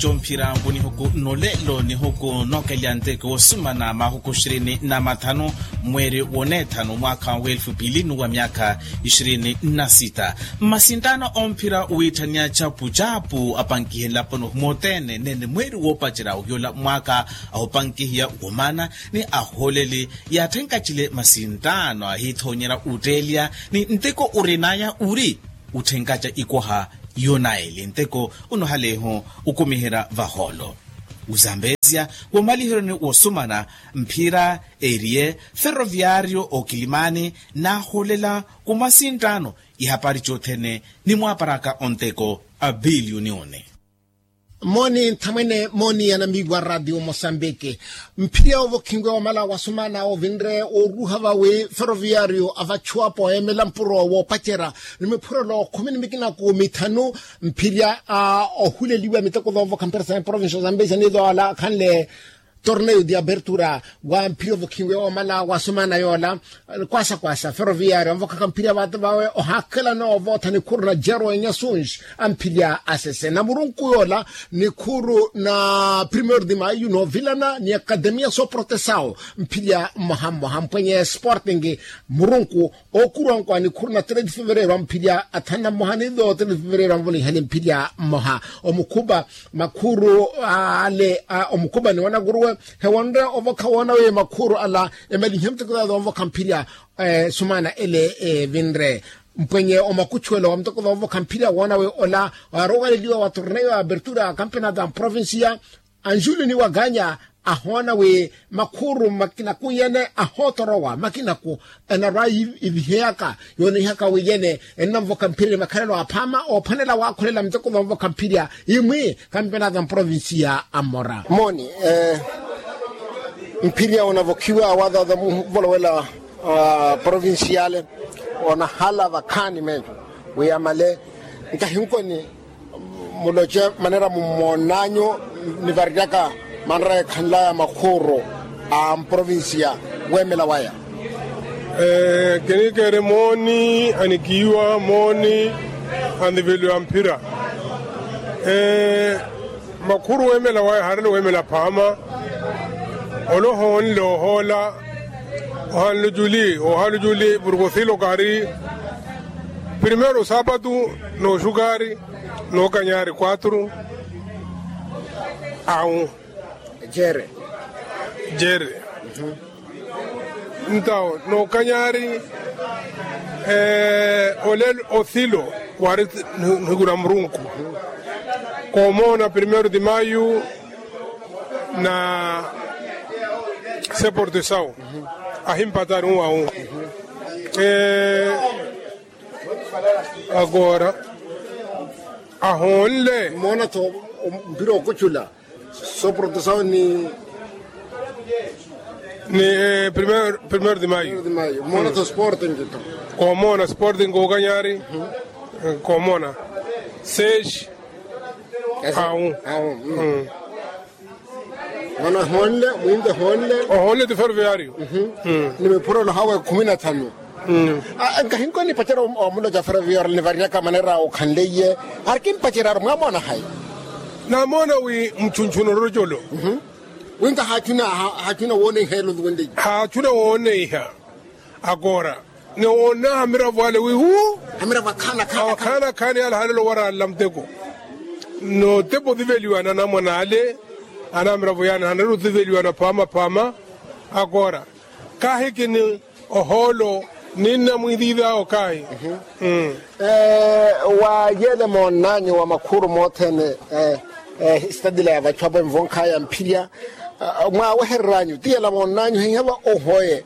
Jompira mbuni huku nolelo ni huku nokeliante kwa sumana mahuku 25 mweri wonetano mwaka wa 2000 wa miaka 26. Masindano ompira uitania chapu apankihela pono motene nene mweri wopachira uyola mwaka ahopankihia umana ni aholeli ya tenka chile masindano ahithonyera utelia ni nteko urinaya uri utenkacha ikoha yonaeli nteko unohaleho ukumihira vaholo uzambezia womalihiro ni osumana mpira erie ferroviario o Kilimani na holela kumasindano ihapari chothene ni mwaparaka onteko a bilionione. Moni tamene moni anamigwa radio Mosambike mpia ovo kingwe wamala wasumana o vindre o ruhava we ferroviario avachuapo emelampuro wo pachera nimepuro lo kumini mikina ku mitanu mpia o hule liwa mitako ovo kampersa province Zambezi nido ala kanle torneo di apertura wa mpio vokingwe wamala wasumana yola kwasa ferroviario mvoka kampiria bawe o hakela no vota ni kurna jero enyasunj ampilia asese na murunku yola ni kuru na primer di mayu no vilana ni akademia so protesao mpilia maham penye sporting murunku o kuronko ni kurna 3 fevereiro mpilia atana mohani do 3 fevereiro mvoli hali mpilia moha o mukuba makuru ale o mukuba ni wanaguru hewanda ovoka wana we makuru ala emeli hemte kwa ovoka mpiria sumana ele vindre mpenye omakuchwelo wamtoko ovoka mpiria wana we ola waroga liwa wa torneo abertura campeonato provincia anjuli ni waganya ahona we makuru makina kuyene ahotorowa makina ku enarai ibiheaka yone haka we yene enamvoka mpiria makarelo apama o panela wa kolela mtoko ovoka mpiria imwe campeonato provincia amora moni mpiria unavokiwa wadha da volowela provinciale ona hala vakani mejo we amale nkahinko ni muloje manera mumonanyo ni vargaka manra khanla makhoro provincia wemela waya keni keremoni anikiwa moni andivelu ampira makhoro wemela waya harelo wemela pama Olohon lo hola ohalu juli burgosilo kari primero sábado no jugari no cañari 4 a 1 jere então no cañari olel osilo warit nguramrunku como na primero de maio na se portesao a empatar 1 a 1 agora a honle monato biro kuchula so portesao ni primeiro de maio monato sporting como na sporting go ganhari como na 6 a 1 Wana honle winde honle de ferroviario nimepuro lo hawa 15 ngahinko ni pachero omulo ja ferroviario ni variaka manera o khanleye arkin pachera ngamona hai na mona wi mchunchuno rojolo winga hatuna wone helo winde hatuna wone ha agora ne ona amira vale wi hu amira vakana ala halelo wara lamteko no tebo diveliwana na monale ana mravoyana ana rudhiveliwana pama agora kahe kini oholo nina mwidhidha o kahe wa yele monanyo wa makuru motene stadile ya vachobe mvonka ya mpiria mwa weheranyo tiyela monanyo hihewa ohoye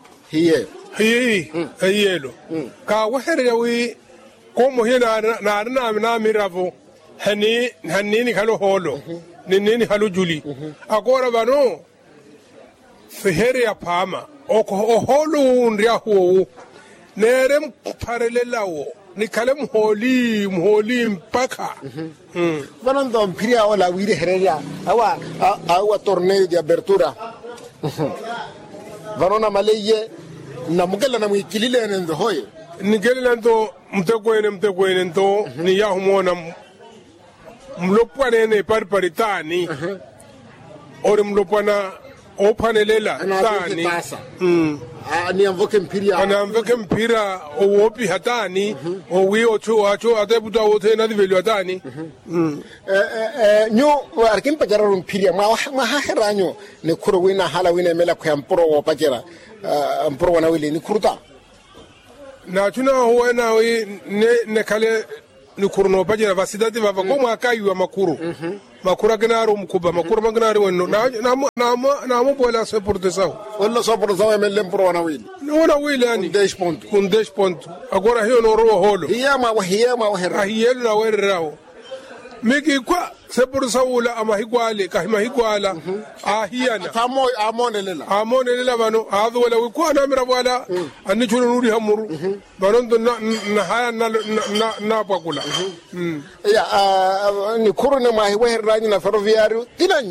hiyelo ka wehere yawi komo hina na miravo hanini kalo holo nini halu juli agora vano fehere ya pama oholo ndria huo nerem parelelawo ni kalem mholi mpaka vano ndo mpiria ola wire hereria awa torneo de abertura vano na maleye na mugela na mwikilile nendo hoye nigela ndo mtekwene ndo ni yahumona mlopwana ne pari tani ore mlopwana opanelela tani ani amvoke mpira anamveke mpira owopi hatani owi ocho atebuta wote na divelu hatani nyo arkin pajara mpira ma haheranyo ne kuro wina hala wina mela kwa mporo wa pajara mporo wana wili ni kuruta na tuna huwa na ne kale ni kuruno pajara vasidati vava koma akayu wa makura genaro mkuba makura magnari wano na bola se por desao wala so por desao mele mporo wana wili yani kun 10 pontos agora hiyo no ro holo hiyama wa hiyelu na werrao miki kwa se por saula ama higwale kahima higwala ahiyana tamo amone lela bano adu wala kwa na mira wala anni chuno nuri hamuru bano na haya na pakula ya ni kurune mahi weherranyi na ferroviario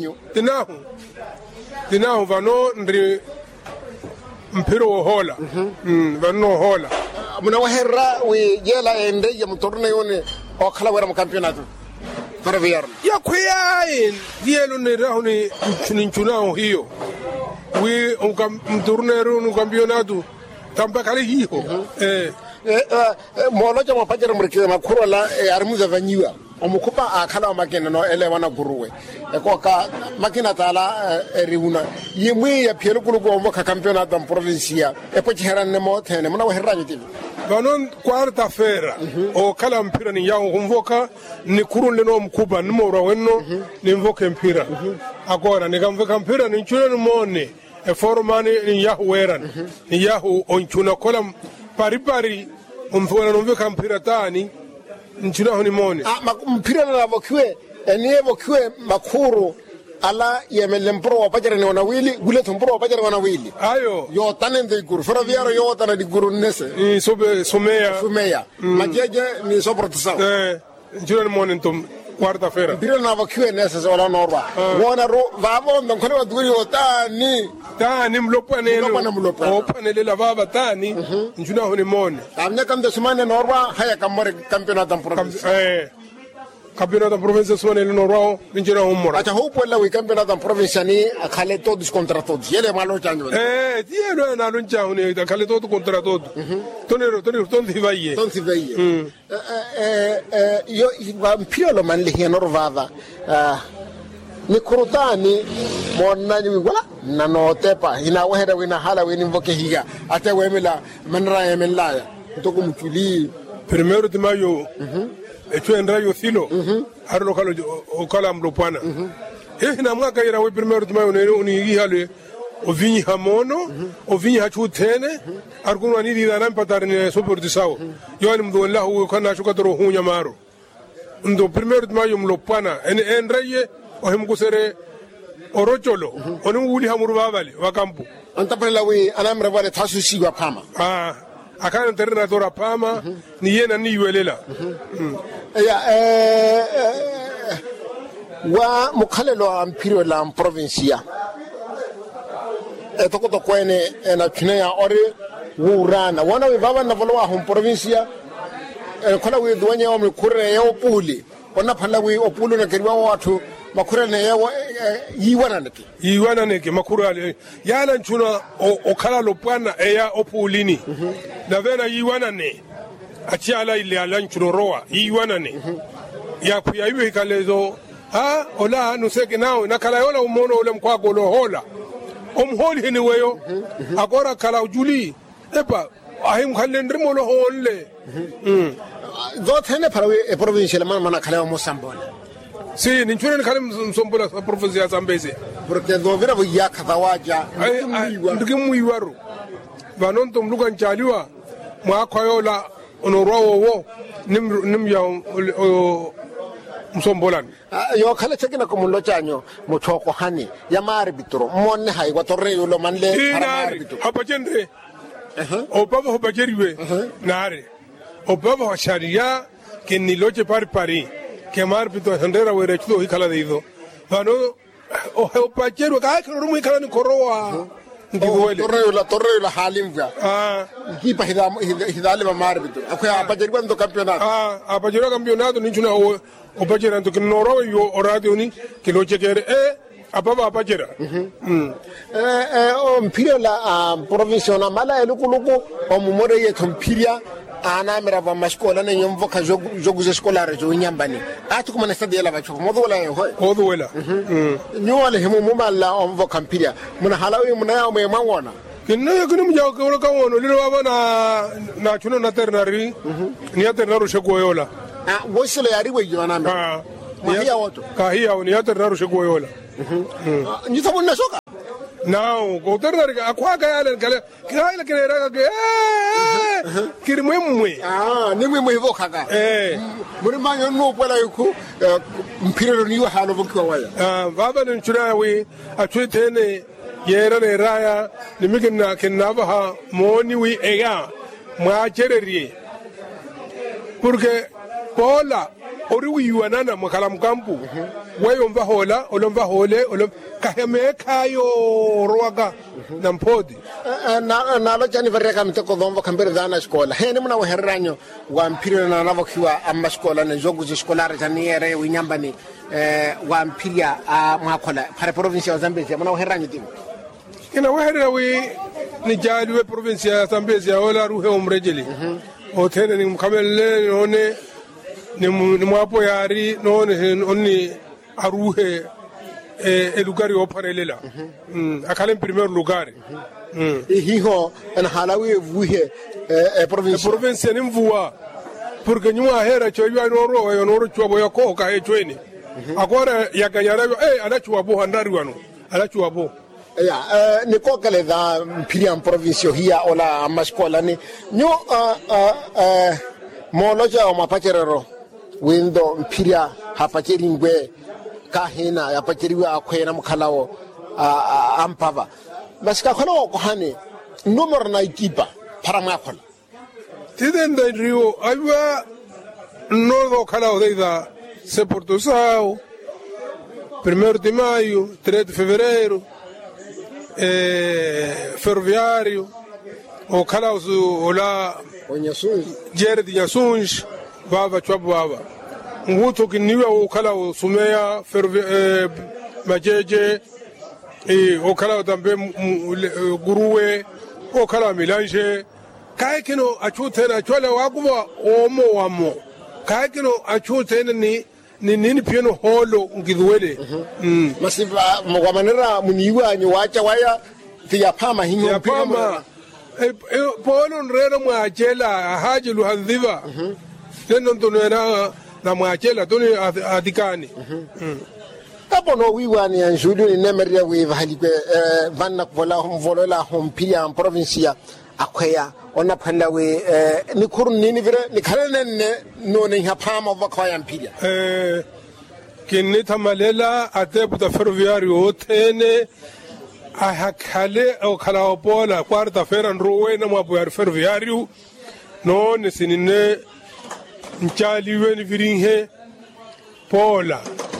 tinahu vano ndri mpiro hola vano hola muna weherra we yela ende ya mutorne yone okhala wera mu campeonato ferroviario ya kuyain dielo ne rahuni chunao hiyo we mtornero no campeonato tampa kale hiyo molo jama pajara murike makuro la armuza vanyiwa omukupa akhala makena no ele wana guruwe ekoka makina tala riuna yimwe ya pielo kulugo mo ka campeonato provincia epo chiheranne mo tene mona weherranyi tibi banon quarta-feira o kala mpira ni yango kumvoka ni kurunle no mkuba ni mora wenno ni mvoke mpira agora ni kamvoka mpira ni chune ni mone e formani ni yahu weran ni yahu onchuna kola pari umfona no mvoka mpira tani nchuna ni mone mpira na vokiwe eni vokiwe makuru ala yemele mpro wa pajara ni wanawili gule tumpro wa pajara wanawili ayo yo tanende guru ferroviario yo tanende guru nese ni someya majeje ni soportisa njuna ni mone ntom quarta-feira mpira na vokiwe nese se wala norba wona ro vavo ndokole wa duri yo tani mlopane lela vava tani njuna ni mone amne kam de sumane norba haya kamore campeonato provincia campeonato provincia suona il Norao vincerà un mora. Acha hopo la we campeonato provincia ni khale todos contra todos. Yele malo chanjo. Tieno na luncha une da khale todo contra todo. Tonero tonti vai. Io piolo man le hianorvava. Ni kurutani monna ni wala na notepa ina wahera wina hala wini mvoke higa ate wemela manra yemela to kumchuli primero de mayo echo endrayo thilo arlo kala mlopana na mwaka ira we primero de mayo ni hale o vinyi hamono o vinyi hachutene arguno ni dida na empatar ni super de sao yo ani mdo lahu kana shuka tro hunya maro ndo primero de mayo mlopana endraye o hemkusere orocholo oni wuli hamuru babale wakampu antapela we anamra vale tasu sigwa pama akana terena tora pama ni yena ni welela wa mukhalelo ampiro la provincia etoko kwene na kinaya ore wurana wana we baba na volwa hom provincia khona we duanya o mkhure yo puli ona phala we opulu na keriwa watu makhure ne yo yiwana neke makhure yana nchuna o khala lopwana eya opulini na vena yiwana ne achiala ile ala nchuno roa yiwana ne ya kuyayiwe kalezo ola nuseke nao na kala yola umono ule mkwako lo hola omholi hini weyo agora kala ujuli epa ahim khalendri mo lo holle zothene parawe e provincial mana kala mo sambola si ninchune kala msombola provincial zambeze porque do vira ya katawaja ndikimu yiwaru vanonto mluka nchaliwa mwa kwayola onorowo wo nim ya msombolan yo khala chekina ko mullo chanyo muthoko hani ya mari bitoro monne hay watorre yo lo manle para bitoro hapajende o baba hopajeriwe nare o baba sharia que ni loche pari que mar bitoro handera were chudo hikala deido vano o hopajero ka kro mu hikala ni korowa ngiwele torre la halimvya kipa hidale mamar bitu akoya apajeri kwando campeonato apajeri campeonato ni chuna opajera ndo kinoro yo oradio ni kilo chekere apaba apajera mpiria la provincia na mala elukuluku omumore ye tompiria ana mera va maskola ne nyomvoka jogu escolare jo nyambani atu kuma na stade la bacho modo wala hodo wala nyole hemu mumala omvoka mpiria muna halawi muna ya me mangona kinna kunu mja ko ka wono lilo baba na chuno na ternari ni aternaru shegoyola wosile yari we jona na mahia woto kahia ni aternaru shegoyola ni sabun soka Now, go to the Aquaga and Kala Kirimwe. Nimi Vokaga. Muriman, no, what I cook, Imperial New Hanover. Baba and Churawi, a Tritene, Yera Raya, the Migan can Navaha, Moni Ega, Macherry. Porque Paula. Oru yuanana makalam kampu weyo mvahola olomva hole olom kaheme kayo roaga nampodi na lo jani vareka mteko dombo kambere dana skola hene muna waheranyo wa mpira na navokiwa amma skola ne jogu skolare taniere winyambani wa mpira mwakola para province ya Zambezia muna waheranyo timu ina wahera wi ni jaliwe province ya Zambezia wala ruhe umrejeli otene ni mkamele one ni mwapo yari no ni aruhe lugari oparelela akale primer lugar hiho en halawi vuhe province ni mvua porque nyuma hera choywa noro chwabo yako ka hechweni akora yakanyara anachuwa bo handari wano anachuwa bo ya ni kokale da mpirian province hia ola maskola ni nyo moloja o mapacherero windo mpiria hapacheri ngwe kahina yapacheriwa akwena mukhalao ampava basika kholo ko hane numero na ikipa para makhola tiden de rio aywa no khalao deida se portosao 1 de maio 3 de fevereiro ferroviário o khalao ola onyasunji jerde nyasunji baba chwabu baba nguto kiniwa ukala usumea majeje ukala tambe guruwe ukala milanje kai kino achutena chwala wakuwa omo wamo kai kino achutena ni nini pieno holo ngidwele masiba mwamanera muniwa nyi wacha waya tiya pama hinyo pama polo nrero mwachela haji luhandhiva tendo ntonera na mwachela toni adikani tapono wiwani ya njudu ni nemeria wivahalikwe vanna kuvola humvolola humpia provincia akwea ona panda we ni kuru nini vire ni khalene no ni hapama vakwaya mpiria kinni tamalela atebuta ferroviario otene ahakale o khala pola quarta feira nrowe na mwapo ferroviario no ni sinine nchali weni virinhe pola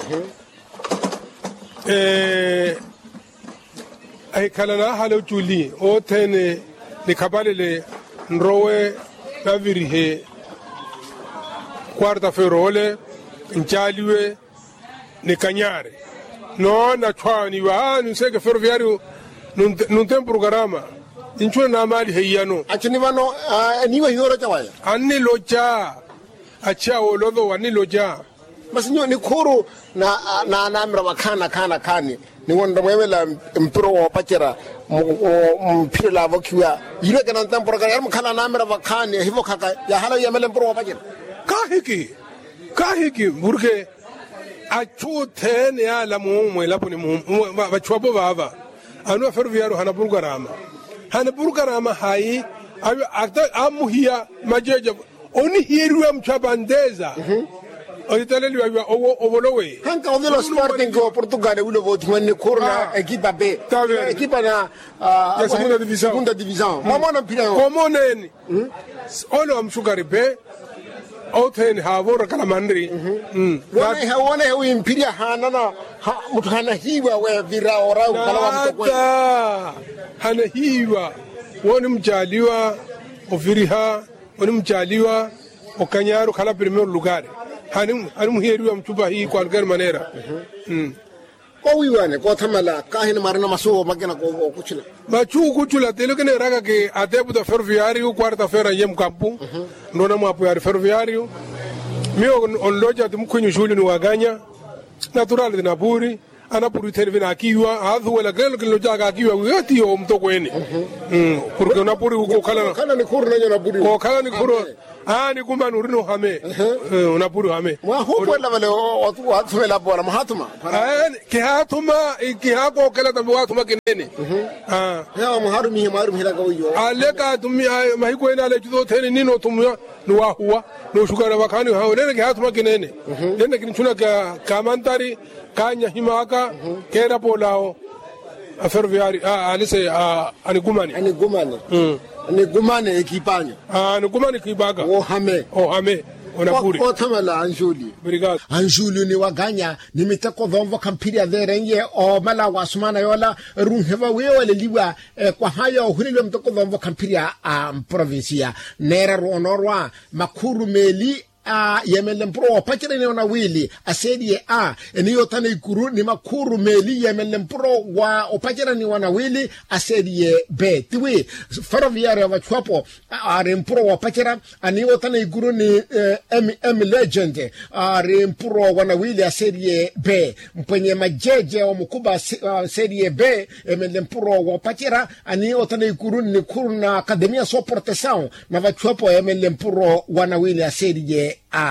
ay kalana halo chuli otene ni kabalele nrowe na virihe quarta ferole nchaliwe ni kanyare no na chwani wa nuseke ferroviario non tem programa inchuna na mali heyano achini vano niwe hiyoro chawaya anni locha acha olodo wani loja masinyo ni kuru na namra wakana kani ni wonda mwemela mpiro wa pachera mpiro la vokiwa yile kana tamporo kana mkhala namra wakani hivo kaka ya hala ya mele mpiro wa pachera kahiki burke achu tene ya la mumwe lapo ni bachwabo baba anu ferroviario hana burgarama hai amuhia majeje oni hiru mchabandeza oitaleli wa ovolowe hanka odelo Sporting go Portugal ulo voti wanne corna equipa B equipa na ya segunda division mama na pira komoneni olo amsugari be oten havora kala mandri wone impiria hanana muthana hiwa we vira ora kala wa mtokwe hana hiwa woni mjaliwa ofiriha woni mjaliwa okanyaru kala primeiro lugar hanim heriwa mchuba hii kwa lugar manera ko wiwane ko thamala kahin marna maso magena ko kuchula machu kuchula telekene raga ke adebu da ferroviário quarta-feira yem campo nona mo apoiar ferroviário meu on loja de mkunyu shuli ni waganya natural de napuri anapuri tervina akiwa adhu wala gelo ke loja ga akiwa yati o mtoko ene porque napuri uko kala ni kuru nanyo napuri ko kala ni kuru ni kumba nurino hame unapuri hame wa huko la wale watu wala bora mahatuma ke hako kala tambo watu makinene ya maharumi la gawiyo aleka tumi mahiko ina le judo tene nino tumya no huwa no shugara wakani hao nene ke hatu makinene nene kinchuna ka mantari kanya himaka kera polao ferroviari alise anigumane ekipanya anigumane kibaga hame onapuri othamala anjuli obrigado anjuli ni waganya ni miteko dhomvo kampiria dherenye o mala wasumana yola runheva wewe liwa kwa haya ohulile miteko dhomvo kampiria provincia nera ruonorwa makuru meli yemele mpro pachira ni wanawili asedi eniyo tane ikuru ni makuru meli yemele mpro wa opachira ni wanawili asedi b tiwi ferroviario ya wachwapo are mpro wa pachira aniyo tane ikuru ni M legend are mpro wanawili asedi b mpenye majeje wa mkuba asedi b yemele mpro wa pachira aniyo tane ikuru ni kuru na akademia soportesao na wachwapo yemele mpro wanawili asedi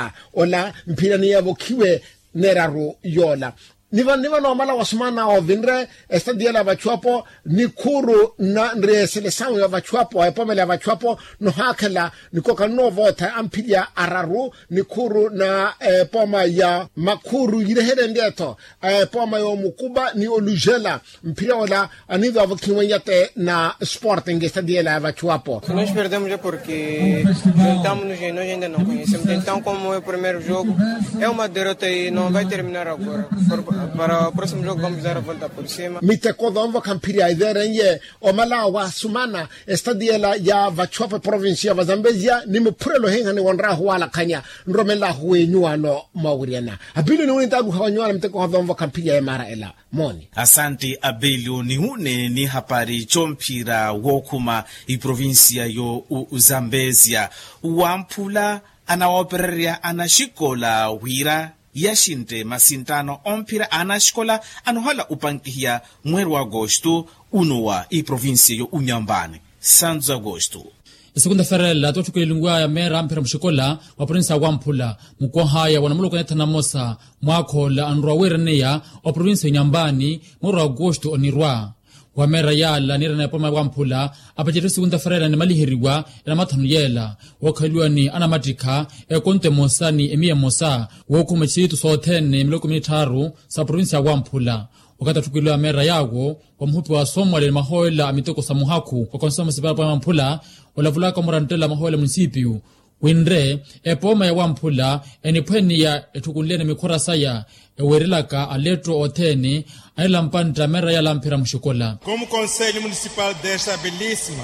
ola mpira ni avokiwe neraru yola niva no mala wasumana o vinre estadia la vachuapo ni kuru na nre seleção ya vachuapo ai pomele ya vachuapo no hakala ni koka no vota ampilia araru ni kuru na poma ya makuru yirehede ndeto poma yo mukuba ni olujela mpira ola aniva avokiwe yate na Sporting estadia la vachuapo nós perdemos é porque juntamos-nos e nós ainda não conhecemos então como é o primeiro jogo é uma derrota e não vai terminar agora para o próximo jogo vamos dar a volta por cima. Miteko dhomvo kampiria idherenye omala wa sumana estadiela ya vachuapo provincia wa Zambezia ni mpurelo henga ni wanrahu wala kanya nromela huwe nyuano mauriana abili ni unitagu hawanyuana miteko dhomvo kampiria mara ela moni asante abelio ni hune ni hapari chompira wokuma i provincia yo Zambezia wampula anaopereria anashikola wira yashinte masintano ompira anashkola anohala upankihia mweri wa agosto unowa i provinsia yo Unyambane sanzo agosto segunda-feira la totukilingwa ya mera ampira mshikola wa provinsia wampula mkohaya wanamulo kweneta na mosa mwako la anrwa wereneya wa provinsia Unyambani mweri wa agosto onirwa wa mera yala nira na poma wampula apajere segunda-feira ni malihiriwa na matanu yela wakaliwa ni anamatika konte mosa ni emia mosa wokumechitu sothene miloko mitharu sa provinsia wampula wakata tukilwa mera yago wa mhupi wa somwale mahoela amitoko sa muhaku wa konsoma sipara pa wampula walavulaka murantela mahoela munisipiu winre poma ya wampula enipweni ya etukunlene mikora saya ewerilaka aletro othene aila mpanta mera ya lampira mshikola. Como Conselho Municipal desta belíssima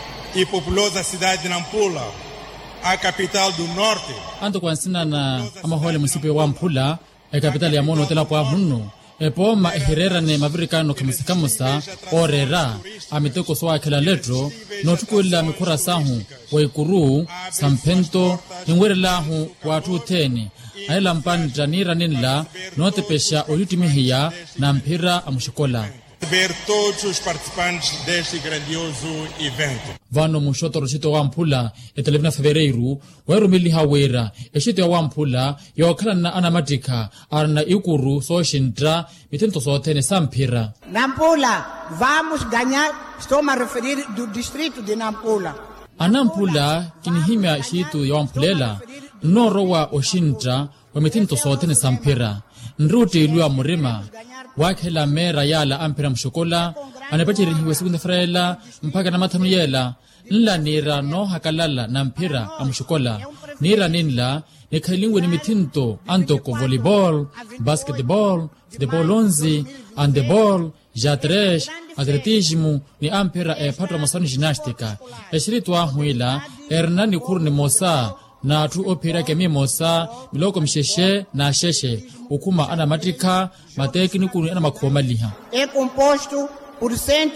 e populosa cidade de Nampula, a capital do norte, anto kwa nsina na amahole munisipi wa Mpula capital ya mono tela kwa hunno poma ehirera ne mavirikano kamusikamusa orera amiteko soa kila letro notukula mikura sahu wa ikuru sampento ngwerelahu watu teni aila mpanta nira ninla notepesha oyutimihia na mpira amushikola ver todos os participantes deste grandioso evento. Vano mushoto roshito wa Mpula etelevina fevereiru wairumili hawera eshito wa Mpula yokhala na anamatika arna ikuru soshintra mitento sotene sampira. Nampula, vamos ganhar, estou a referir do distrito de Nampula. Anampula kinihimya shitu ya Wampulela noro wa oshintra wa mitento sotene sampira. Nruti ilua murima wakhela mera yala ampira mshokola anapachirihiwe segunda-feira mpaka na matanu yela nla nira no hakalala na mpira amshokola nira ninla ni kailingwe ni mitinto antoko volleyball, basketball, futebol 11, handeball, jatresh, atletismo ni ampera patra masani ginástica. Eshiritu ahuila Hernani kurni mosa na tu opera kemi mosa miloko msheshe na sheshe ukuma ana matrika matekniku ana makomaliha. É composto por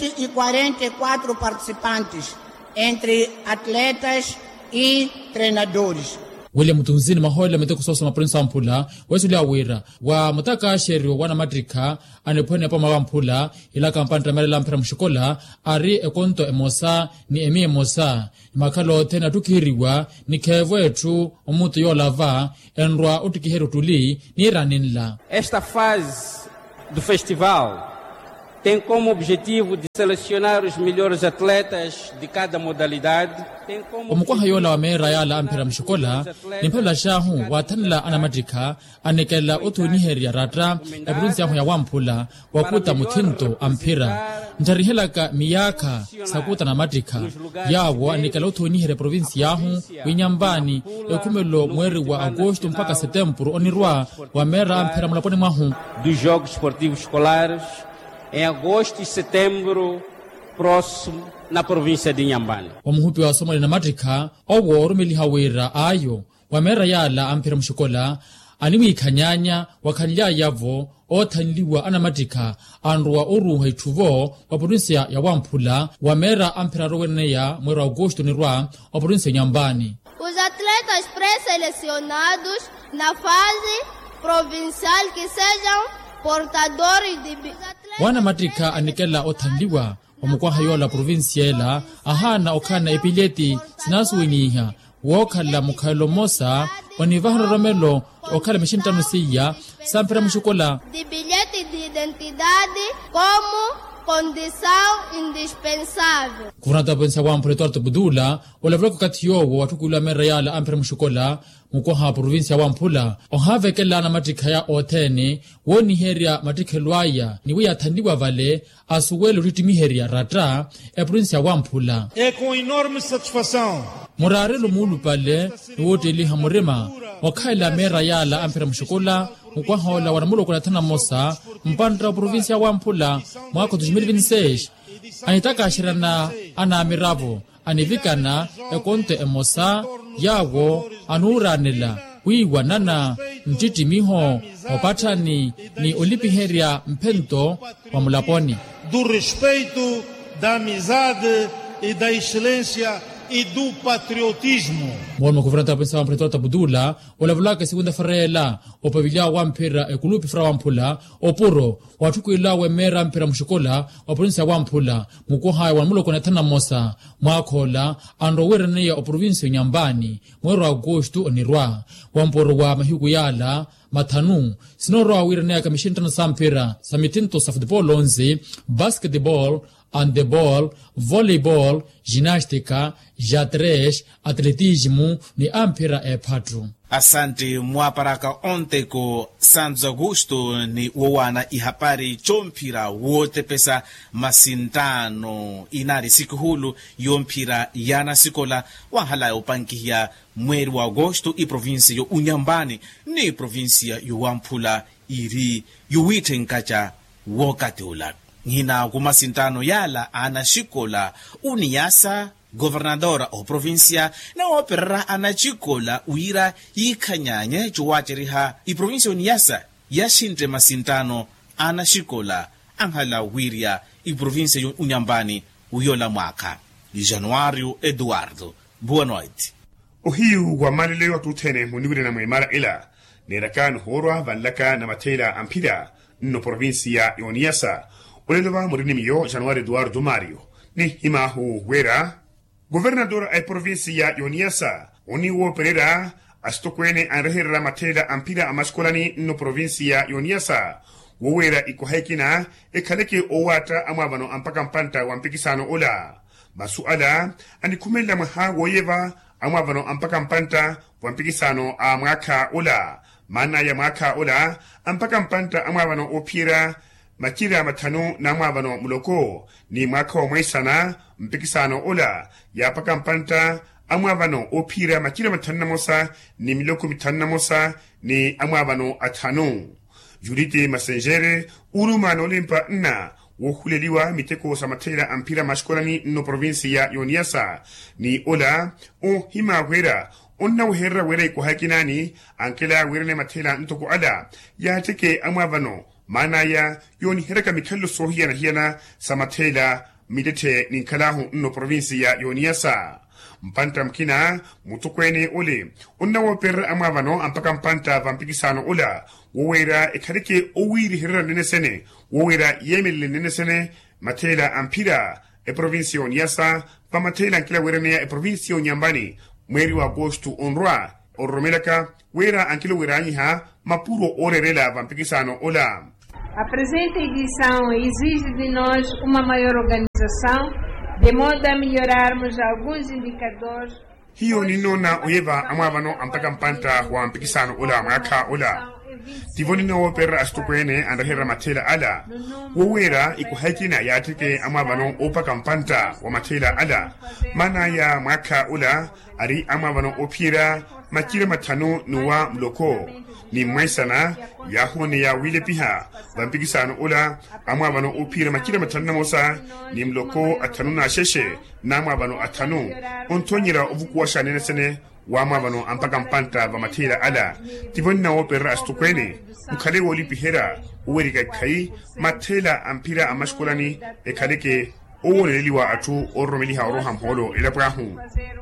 144 participantes entre atletas e treinadores. William Mutunzini mahola meteko sosa maprinsa wampula wesuli awira wa mutaka sheri wana matrika anepone pa mawampula ila kampanta mele lampera mshukola ari ekonto emosa ni emi emosa makalo tena tukiriwa ni kevo etu omutu yolava enrwa utukiheru tuli ni raninla. Esta fase do festival tem como objetivo de selecionar os melhores atletas de cada modalidade. Omukwa hayola wa mera yala ampera mshukola nimpela shahu watanla anamatrika anekela otu niheri ya ratra ebrunzi yahu ya wampula wakuta mutinto ampira ntarihelaka miyaka sakuta na matrika yawo anekela otu niheri provinsi yahu winyambani ekumelo mweri wa agosto mpaka setembro onirwa wa mera ampera mulapone mahu dos Jogos Esportivos Escolares em agosto e setembro próximo na província de Inhambane. Omuhupi wa Somali na matrika owo rumeli hawera ayo wa mera yala ampera mshukola animi kanyanya wakanlia yavo otanliwa ana matrika anruwa oruha ituvo wa provinsia ya Wampula wa mera ampera roweneya mweri wa agosto nirwa wa provinsia Inhambane. Os atletas pré-selecionados na fase provincial que sejam portadores de wana matrika anikela otanliwa omukwa hayola provinsia ela ahana okana epileti sinasuwiniha wokhala mukhalo mosa onivahara romelo okhala mishintano siya sampera mshukola de bilhete de identidade como condição indispensável. Kuvunata pensa wampule tuarto budula olavloko katiyowo watukula mera yala ampera mshukola mukoha provinsia Wampula ohavekela na matrika ya otene woni heria matrika lwaya niwe yatandiwa vale asuwelo ritimiheria ratra provinsia Wampula. É com enorme satisfação murarelo mulu pale niwoteli hamurema wakhaila mera yala ampera mshukola mukwahola wanamulo kuna tana mosa mpandra provinsia Wampula mwaka 2026 anitaka ashirana ana amiravo anivikana ekonte emosa yawo anuranela wiwa nana mtiti miho opatani ni olipiheria mpento wa mulaponi do respeito, da amizade e da excelência e do patriotismo. Mwoma kuvuranta pensa wa mpretorta budula olavulaka segunda farela opavilya wampira ekulupi fra Wampula opuro watuku ilawe mera mpira mshukola wa provinsia Wampula mukohaya wanamulo kona tana mosa mwakola androwere neya o provinsia Nyambani mwero wa agosto onirwa wamporo wa mahigu yala matanu sinoro awire neya kamishintana sampira samitinto sa futebol 11 basketball handeball, voleibol, ginástica, jatresh, atletismo ni ampera patru. Asante mwaparaka onte ko Santos Augusto ni wowana ihapari chompira wote pesa masintano inari siku hulu yompira yana sikola wahala upankihia mweri wa agosto i provinsia yo Unyambani ni provinsia yo Wampula iri yuwite nkacha wakati ula. Ngina kumasintano yala anashikola uniasa governadora o provincia na opera anachikola uira ikanyanye chuwachiriha i provincia uniasa yashinte masintano anashikola anghala wiria i provincia Unyambani uyola mwaka Januario Eduardo. Boa noite. Uhiu wa malile wa tutene muniwire na mwemara ila nerakan horwa vanlaka na matela ampida no provincia uniasa Olelova Morinimio, Januari Eduardo Mario. Ni himahu wera. Gobernador ay provincia Ioniasa. Uniwo Pereira. Astokwene anrehera matela ampira amaskolani no provincia Ioniasa. Wowera ikohekina. Ekaleke owata amabano ampakampanta wampikisano ola. Masuala. Anikumela maha woyeva amabano ampakampanta wampikisano amaka ola. Mana ya maka ola. Ampakampanta amabano opira. Makira matano na mwabano muloko ni mwaka wa mwaisana mpikisano ola ya pakampanta amwavano ophira makila mathanna mosa ni miloko mithanna mosa ni amwavano athano. Judith Masengere urumano limpa nna wohuleliwa miteko sa mathela ampira maskolani no provinsi ya Yoniasa ni ola o hima wera onna uherra wera iko hakinani ankela werene mathela ntoko ala ya teke amwavano mana ya yoni heraka mithallo sohiya na hiana sa mathela midete ninkalahu no provinsi ya Yoniasa. Mpanta mkina mutukwene ole onna woper amwavano ampaka mpanta vampikisano ola wowera ekarike owiri herra nenesene wowera yemele nenesene mathela ampira provinsi ya Yoniasa pa mathela ankila werene ya provinsi ya Nyambani mweri wa agosto onroa oromelaka wera ankilo weranyiha mapuro orerela vampikisano ola. A presente edição exige de nós uma maior organização, de modo a melhorarmos alguns indicadores. Hiyo ninona oyeva amwavano ampaka mpanta wa mpikisano ola mwaka ola. Tivoni na wopera astukwene andahera mathela ala. Wowera iku haikina ya teke amwavano opaka mpanta wa mathela ala. Mana ya mwaka ola ari amwavano opira makira matano nuwa mloko. Ni mwaisana ya hone ya wile piha vampikisano ola amwavano opira makira matano mosa ni mloko atano na sheshe na amwavano atano ontonyera ovukuwasha nenesene wa amwavano ampaka mpanta va mathela ala. Tivoni na wopera astukwene mkale woli pihera uwerika kai mathela ampira amaskolani ekaleke owoleliwa atu oromeliha oroham holo elaprahu.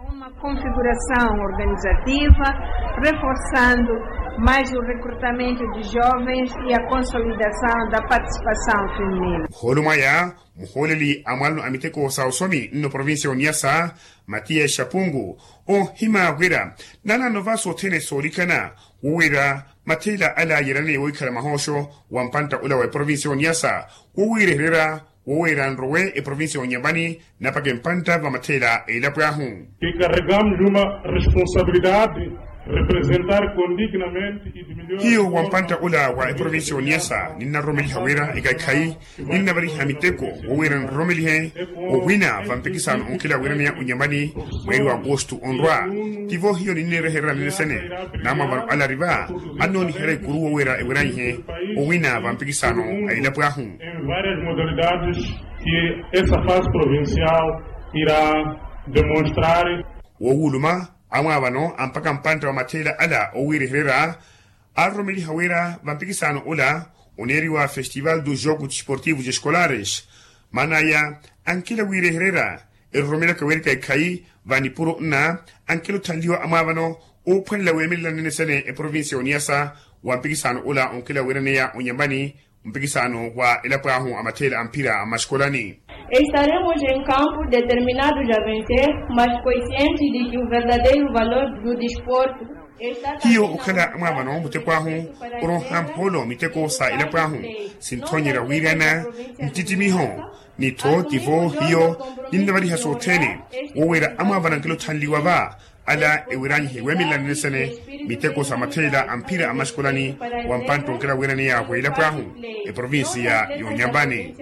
Configuração organizativa, reforçando mais o recrutamento de jovens e a consolidação da participação feminina. Holumaya, muholeli amalno amiteko sausomi no provincia Yoniasa, Matias Shapungu, o hima wera, nana novaso tene sorikana, wera, matela ala yerane oikara mahosho, wampanta ula wa provincia Yoniasa, wera herera, wera nrowe e provincia Nyambani, napagempanta va matela e la prahu. Que carregamos uma responsabilidade representar condignamente e diminuir. Hiyo wampanta ula wa provinsi Yoniasa nina romeli hawera ikai nina bari hamiteko wera romeli he wina vampikisano onkila werania Nyambani mwezi wa agosto onroa tivo hiyo nina rehera nesene nama bar ala riba anoni here kuru wera ewerani he wina vampikisano aila prahu. Em várias modalidades que essa fase provincial irá demonstrar. Wowuluma amwavano ampaka mpanta wa mathela ala owiri herera arromeli hawera vampikisano ola oneri wa Festival dos Jogos Desportivos Escolares manaya ankila wiri herera erromela kawerika ikai vanipuro na ankilo tanliwa amwavano opwenla wemela nenesene e provincia Yoniasa wa mpikisano ola onkila wereneya Nyambani mpikisano wa elaprahu amathela ampira amaskolani. Estaremos em campo determinados a vencer, mas conscientes de que o verdadeiro valor do desporto está. Hiyo ukala amwavano mutekwahu oroham holo miteko sa elaprahu sintonyera wirana ntitimiho nito tivo hiyo nindabari hasotene wowera amwavana kilo tanliwa ba ala ewiranyi wemila nesene miteko sa mathela ampira amaskolani wampanto kila werani ya huela prahu e provincia ya Nyambani.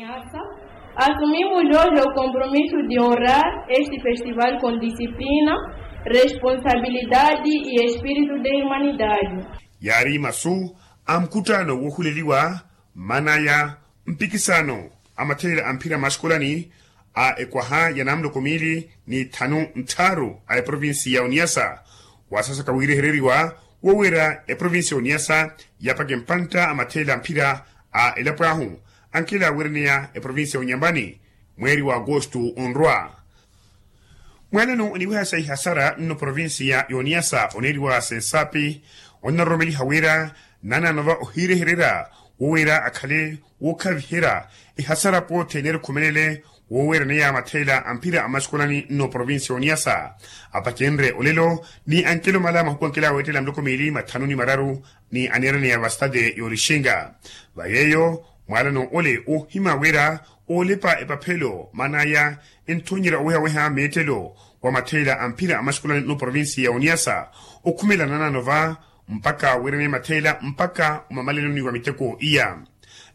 Assumimos hoje o compromisso de honrar este festival com disciplina, responsabilidade e espírito de humanidade. Yari masu amkutano wohuleliwa manaya mpikisano amathela ampira maskolani a ekwaha yanamlo komili ni tanu ntaru a provinsi ya Yoniasa wasasa kawire hereriwa wowera e provinsi ya Yoniasa yapagempanta amathela ampira a elaprahu ankila werenia e provinsia Nyambani mweri wa agosto onroa. Mwanano oniweha sai hasara no provinsia Yoniasa oneri wa sensapi onna romeli hawera nana nova ohire herera wowera akale wokavihera e hasara po tener kumenele wowera neya mathela ampira amaskolani no provinsia Yoniasa apakenre olelo ni ankelo malama hukuankela wetela mloko mili mathanuni mararu ni anerane ya vastade yorishinga vayeyo mwalano ole o hima wera o lepa epapelo manaya entonyera weha metelo wa mathela ampira amaskolani no provinsi ya Yoniasa o kumela nana nova mpaka werene mathela mpaka umamalelo ni wa miteko iya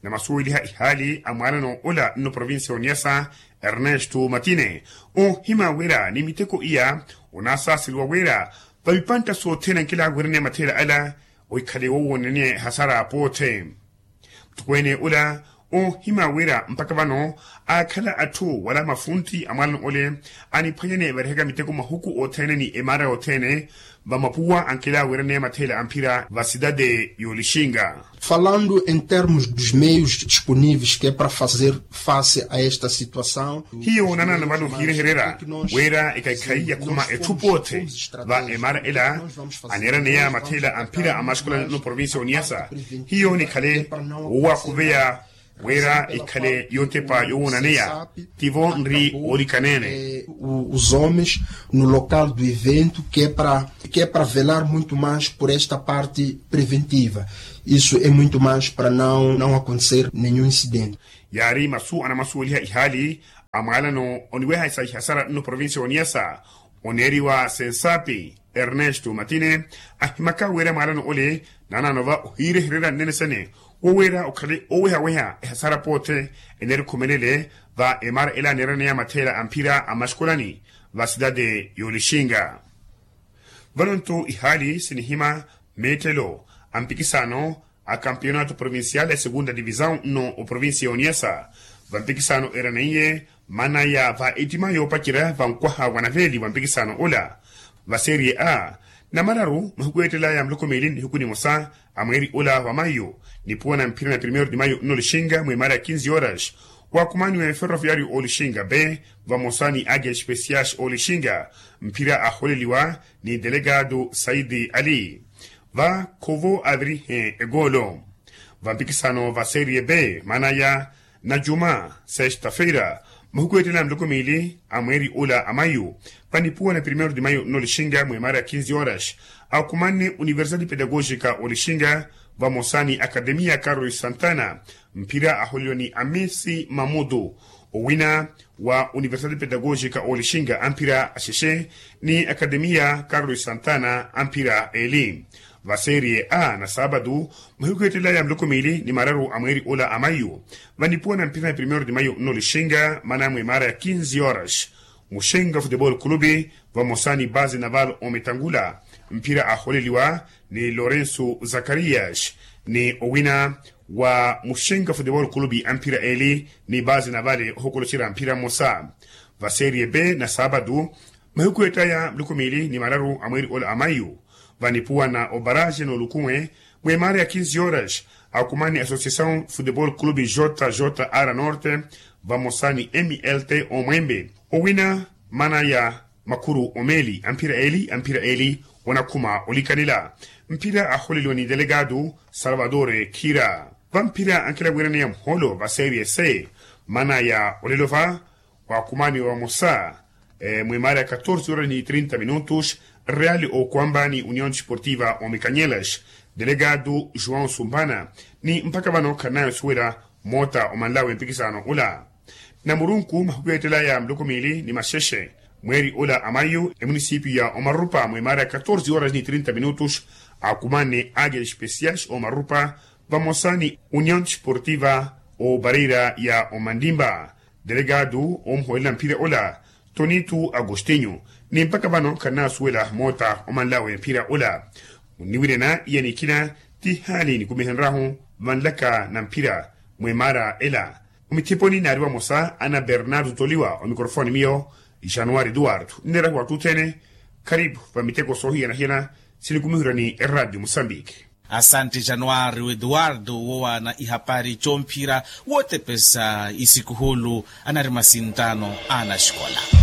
na masuiliha ihali amwalano ula no provincia Oniasa Ernesto Matine o hima wera ni miteko iya unasa silwa wera babipanta so tena kila gwerne matela ala o ikale wo nene hasara pote tukwene ula o hima wera mpaka bano akala atu wala mafunti amwalano ole ani panyene berhega miteko mahuku o tene ni emara o tene Bamapua ankela werene matela ampira va cidade de Olishinga. Falando em termos dos meios disponíveis que é para fazer face a esta situação, hiyo nana nabano hire herera wera ikaikai kuma etupote va emara ela anera nea matela ampira amaskula no provincia Oniasa hiyo ni kale uwa kuvea wera ikale yontepa yonanea tivo nri orikanene os homens no local do evento que é para velar muito mais por esta parte preventiva. Isso é muito mais para não acontecer nenhum incidente. Yari masu ana masuliha ihali amala no oniweha isa hasara no provincia Oniasa oneriwa sensapi Ernesto Matine ahimaka wera mala no ole nana nova hire herera nenesene Owera okale oweha hasara pote eneri kumenele va emar ela nerania matela ampira amaskolani va cidade de Olishinga. Valonto ihali sinihima metelo ampikisano a campeonato provinciale segunda divisão no o provincia Oniasa. Vampikisano eraneye manaya va itimayo pakira va nkwaha wanaveli vampikisano ola va serie A. Na mararu mahukwetela ya mlokomelin hukuni mosa amweri ola wa mayo ni puana mpira na 1 de mayo no Lishinga mwemara 15 horas wakumani wa ferroviário Olishinga B vamosani águia especiais Olishinga mpira aholeliwa ni delegado Saidi Ali va kovo adri egolo vampikisano va serie B manaya na juma sexta-feira mahukwetela mlokomeli amweri ola amayo panipua na 1 de mayo no Lishinga mwemara 15 horas akumane Universidade Pedagógica Olishinga vamosani Academia Carlos Santana mpira aholioni Amesi Mamudu owina wa Universidade Pedagógica Olishinga ampira asheshe ni Academia Carlos Santana ampira eli va serie A na sabadu mahukwetela ya mlokomeli ni mararu amweri ola amayo vanipua na mpira na 1 de mayo no Lishinga mana mwemara 15 horas Mushenga Futebol Clube vamosani Base Naval Ometangula mpira aholeliwa ni Lorenzo Zacarias ni owina wa Mushenga Futebol Clube ampira eli ni Base Naval hokolochira mpira mosa va serie B na sabadu mahukweta ya mlukumili ni mararu amweri ola amayo vanipua na obaraje no lukumwe mwemara ya 15 horas akumani Associação Futebol Clube JJR Norte vamosani MLT Omwembe owina mana ya makuru omeli ampira eli wanakuma olikanila mpira aholeliwa ni delegado Salvador Kira vampira ankela gwirani ya mholo va serie C mana ya olelova wakumani wa mosa mwemara ya 14 horas ni 30 minutos Real o kwamba ni União Desportiva Omicanhelas delegado João Sumbana ni mpaka vano kanayo suela mota omanlawe mpikisano ula na murunku mahukwetela ya mlokomili ni masheshe mweri ola amayo município ya Omarupa mwemara 14 horas ni 30 minutos akumane águia especiais Omarupa vamosani União Desportiva o Barreira ya Omandimba delegado omhoela mpira ola Tonito Agostinho ni mpaka vano kana suela mota omanlawe mpira ola uniwirena yani kina ti hali ni kumehenrahu vanlaka na mpira mwemara ela umitiponi na ariwa mosa ana Bernardo Toliwa o mikrofoni mio Januari Eduardo nera kwa tutene karibu vamiteko sohia na hina sinikumihurani Radio Moçambique. Asante Januari Eduardo wowa na ihapari chompira wote pesa isikuhulu anarimasintano ana shkola.